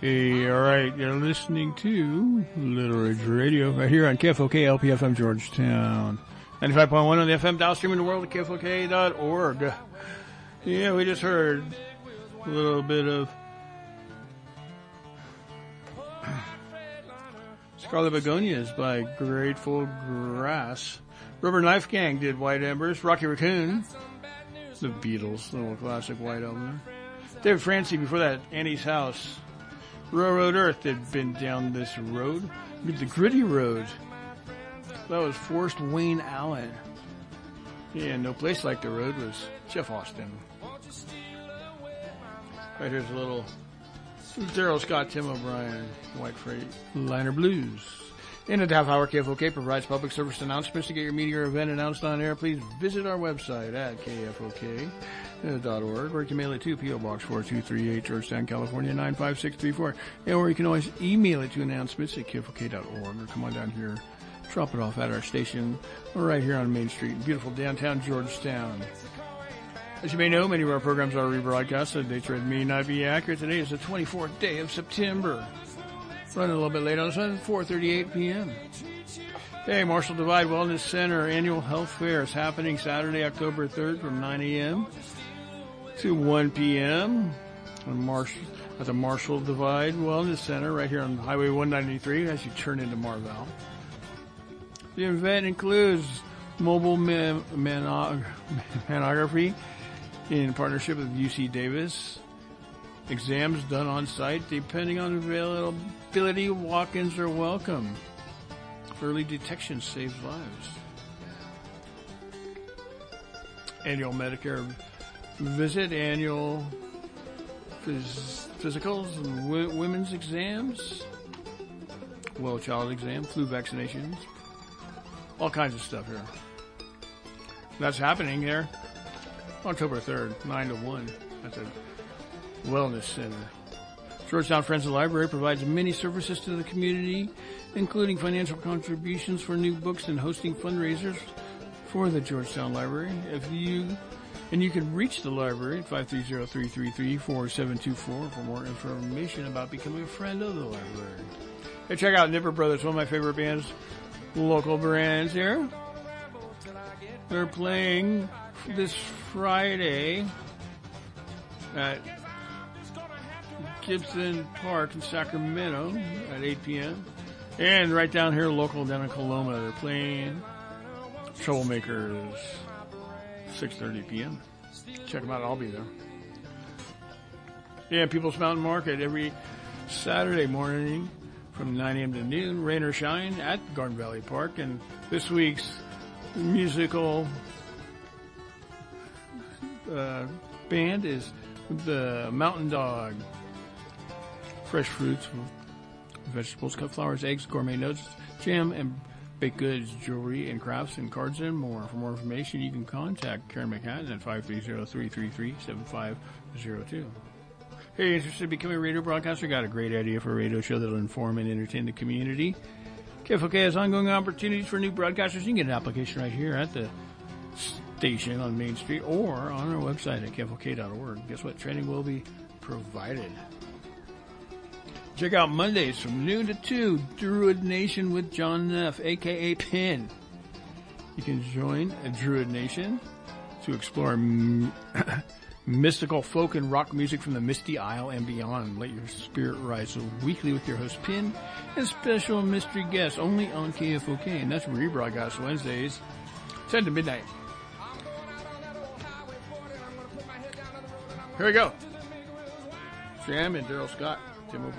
Hey, all right, you're listening to Little Ridge Radio right here on KFOK LPFM Georgetown. 95.1 on the FM, dial streaming the world at KFOK.org. Yeah, we just heard a little bit of Scarlet Begonias by Grateful Grass. Rubber Knife Gang did White Embers. Rocky Raccoon, the Beatles, little classic white album there. David Francie, before that, Annie's House. Railroad Earth had been down this road. The Gritty Road. That was Forrest Wayne Allen. Yeah, No Place Like the Road was Jeff Austin. Right here's a little Daryl Scott, Tim O'Brien, White Freight Liner Blues. In a half hour, KFOK provides public service announcements. To get your media or event announced on air, please visit our website at KFOK.org, or you can mail it to P.O. Box 4238, Georgetown, California, 95634. Or you can always email it to announcements at KFOK.org, or come on down here, drop it off at our station, right here on Main Street in beautiful downtown Georgetown. As you may know, many of our programs are rebroadcast, so the dates may not be accurate. Today is the 24th day of September. Running a little bit late on the sun, 4:38 p.m. Hey, Marshall Divide Wellness Center Annual Health Fair is happening Saturday, October 3rd from 9 a.m. to 1 p.m. at the Marshall Divide Wellness Center right here on Highway 193 as you turn into Marvell. The event includes mobile mammography in partnership with UC Davis. Exams done on site. Depending on availability, walk-ins are welcome. Early detection saves lives. Annual Medicare visit, annual physicals, and women's exams, well child exam, flu vaccinations, all kinds of stuff here. That's happening here October 3rd, 9 to 1 at the Wellness Center. Georgetown Friends of the Library provides many services to the community, including financial contributions for new books and hosting fundraisers for the Georgetown Library. You can reach the library at 530-333-4724 for more information about becoming a friend of the library. Hey, check out Nipper Brothers, one of my favorite bands, local brands here. They're playing this Friday at Gibson Park in Sacramento at 8 p.m. And right down here, local down in Coloma, they're playing Troublemakers, 6:30 p.m. Check them out. I'll be there. Yeah, People's Mountain Market every Saturday morning from 9 a.m. to noon, rain or shine, at Garden Valley Park. And this week's musical band is the Mountain Dog. Fresh fruits, vegetables, cut flowers, eggs, gourmet nuts, jam, and baked goods, jewelry, and crafts, and cards, and more. For more information, you can contact Karen McHatton at 530-333-7502. Hey, interested in becoming a radio broadcaster? Got a great idea for a radio show that will inform and entertain the community? KFOK has ongoing opportunities for new broadcasters. You can get an application right here at the station on Main Street or on our website at KFOK.org. Guess what? Training will be provided. Check out Mondays from noon to 2, Druid Nation with John Neff, a.k.a. Pin. You can join a Druid Nation to explore mystical folk and rock music from the Misty Isle and beyond. Let your spirit rise. So weekly with your host, Pin, and special mystery guests only on KFOK. And that's rebroadcast Wednesdays, 10 to midnight. Here we go. Jam and Daryl Scott, Tim O'Brien.